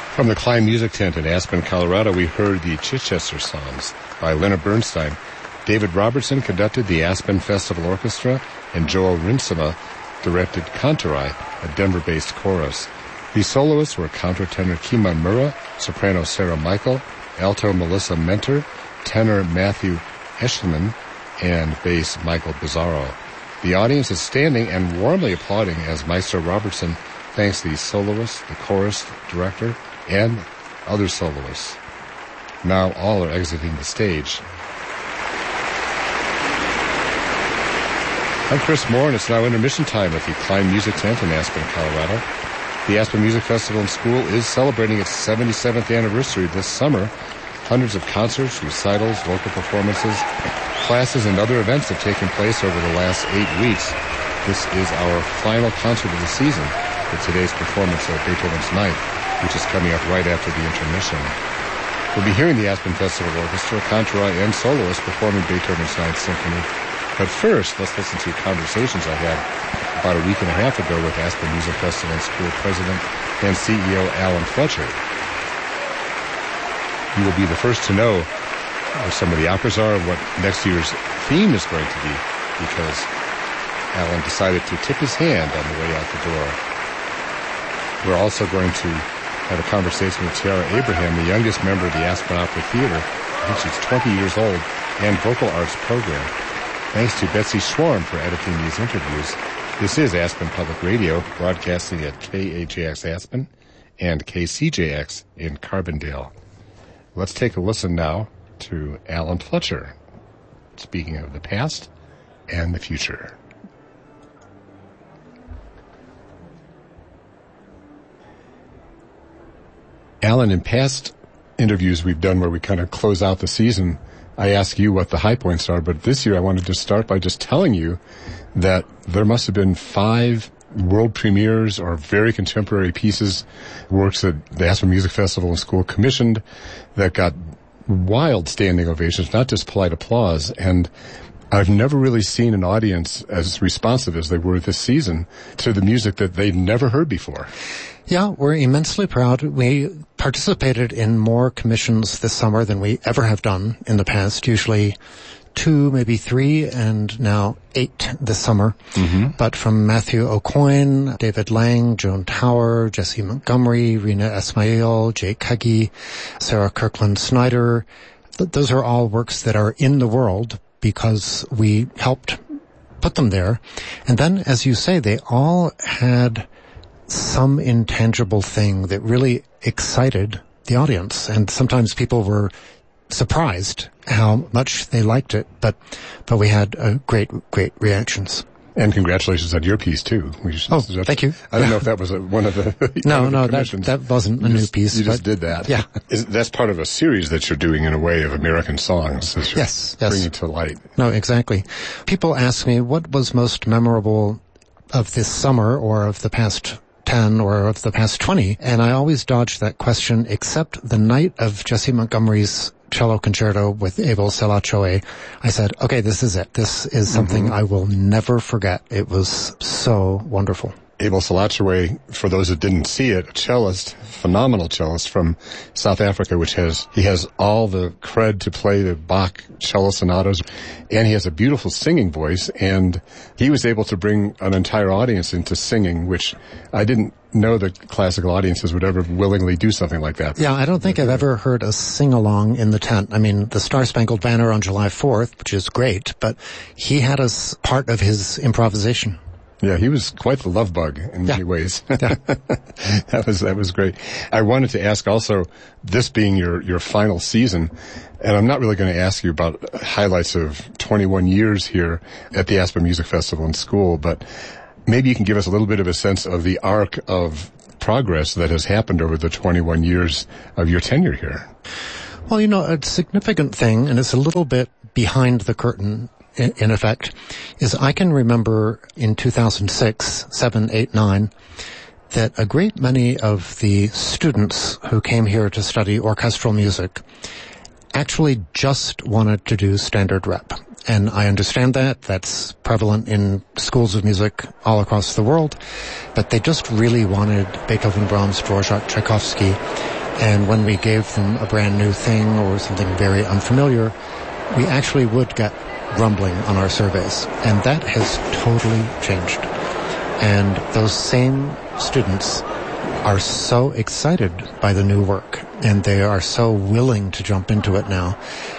From the Klein Music Tent in Aspen, Colorado, we heard the Chichester Psalms by Leonard Bernstein. David Robertson conducted the Aspen Festival Orchestra, and Joel Rinsema directed Kantarai, a Denver-based chorus. The soloists were countertenor Kima Mura, soprano Sarah Michael, alto Melissa Mentor, tenor Matthew Eschliman, and bass Michael Bizzarro. The audience is standing and warmly applauding as Maestro Robertson thanks the soloists, the chorus director, and other soloists. Now all are exiting the stage. I'm Chris Moore, and it's now intermission time at the Klein Music Tent in Aspen, Colorado. The Aspen Music Festival and School is celebrating its 77th anniversary this summer. Hundreds of concerts, recitals, local performances, classes, and other events have taken place over the last 8 weeks. This is our final concert of the season with today's performance of Beethoven's Ninth, which is coming up right after the intermission. We'll be hearing the Aspen Festival Orchestra, Kantarai, and soloists performing Beethoven's Ninth Symphony. But first, let's listen to conversations I had about a week and a half ago with Aspen Music Festival and School President and CEO Alan Fletcher. You will be the first to know what some of the operas are and what next year's theme is going to be, because Alan decided to tip his hand on the way out the door. We're also going to have a conversation with Tiara Abraham, the youngest member of the Aspen Opera Theater. I think she's 20 years old, and vocal arts program. Thanks to Betsy Schwarm for editing these interviews. This is Aspen Public Radio, broadcasting at KHAX Aspen and KCJX in Carbondale. Let's take a listen now to Alan Fletcher, speaking of the past and the future. Alan, in past interviews we've done where we kind of close out the season, I ask you what the high points are, but this year I wanted to start by just telling you that there must have been 5 world premieres or very contemporary pieces, works that the Aspen Music Festival and School commissioned that got wild standing ovations, not just polite applause. And I've never really seen an audience as responsive as they were this season to the music that they'd never heard before. Yeah, we're immensely proud. We participated in more commissions this summer than we ever have done in the past, usually 2, maybe 3, and now 8 this summer. Mm-hmm. But from Matthew Aucoin, David Lang, Joan Tower, Jesse Montgomery, Rina Esmail, Jake Huggy, Sarah Kirkland Snyder, those are all works that are in the world because we helped put them there. And then, as you say, they all had some intangible thing that really excited the audience. And sometimes people were surprised how much they liked it, but we had great reactions. And congratulations on your piece too. Thank you. I don't know if that was one of the No, that wasn't a new piece. You just did that. Yeah. That's part of a series that you're doing in a way of American songs. Yes. Bringing to light. No, exactly. People ask me what was most memorable of this summer or of the past 10 or of the past 20, and I always dodge that question except the night of Jesse Montgomery's cello concerto with Abel Selachoe. I said, okay, this is it. This is something I will never forget. It was so wonderful. Abel Selachoe, for those that didn't see it, a cellist, phenomenal cellist from South Africa, he has all the cred to play the Bach cello sonatas, and he has a beautiful singing voice, and he was able to bring an entire audience into singing, which I didn't know that classical audiences would ever willingly do something like that. Yeah, I don't think I've ever heard a sing-along in the tent. I mean, the Star-Spangled Banner on July 4th, which is great, but he had us part of his improvisation. Yeah, he was quite the love bug in many ways. Yeah. That was great. I wanted to ask also, this being your final season, and I'm not really going to ask you about highlights of 21 years here at the Aspen Music Festival and School, but maybe you can give us a little bit of a sense of the arc of progress that has happened over the 21 years of your tenure here. Well, a significant thing, and it's a little bit behind the curtain, in effect, is I can remember in 2006, 7, 8, 9, that a great many of the students who came here to study orchestral music actually just wanted to do standard rep. And I understand that. That's prevalent in schools of music all across the world. But they just really wanted Beethoven, Brahms, Dvorak, Tchaikovsky. And when we gave them a brand new thing or something very unfamiliar, we actually would get grumbling on our surveys. And that has totally changed. And those same students are so excited by the new work, and they are so willing to jump into it now.